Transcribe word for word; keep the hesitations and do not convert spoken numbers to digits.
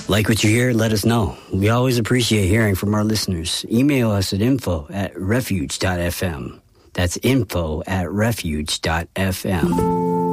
Like what you hear? Let us know. We always appreciate hearing from our listeners. Email us at info at refuge dot f m. That's info at refuge dot f m.